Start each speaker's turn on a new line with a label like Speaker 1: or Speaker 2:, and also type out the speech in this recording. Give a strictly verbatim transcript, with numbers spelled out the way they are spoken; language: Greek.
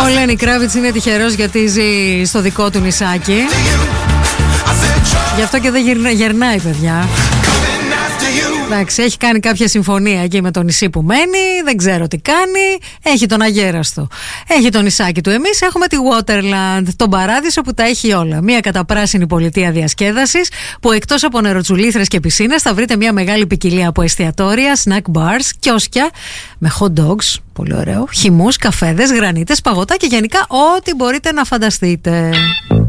Speaker 1: Ο Λένι Κράβιτς είναι τυχερός γιατί ζει στο δικό του νησάκι. Γι' αυτό και δεν γυρνά, γερνάει, παιδιά. Εντάξει, έχει κάνει κάποια συμφωνία εκεί με το νησί που μένει. Δεν ξέρω τι κάνει. Έχει τον αγέραστο. Έχει το νησάκι του. Εμείς έχουμε τη Waterland, τον παράδεισο που τα έχει όλα. Μια καταπράσινη πολιτεία διασκέδασης που εκτός από νεροτσουλήθρες και πισίνες θα βρείτε μια μεγάλη ποικιλία από εστιατόρια, snack bars, κιόσκια με hot dogs. Πολύ ωραίο. Χυμούς, καφέδες, γρανίτες, παγωτά και γενικά ό,τι μπορείτε να φανταστείτε.